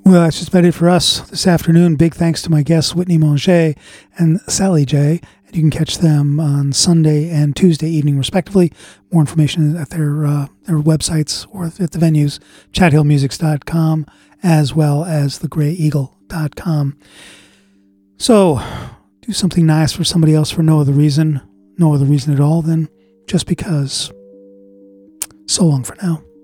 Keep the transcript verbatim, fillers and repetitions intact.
Well, that's just about it for us this afternoon. Big thanks to my guests, Whitney Manger and Sally J. And you can catch them on Sunday and Tuesday evening, respectively. More information at their uh, their websites or at the venues, chat hill musics dot com, as well as the grey eagle dot com. So, do something nice for somebody else for no other reason, no other reason at all than just because. So long for now.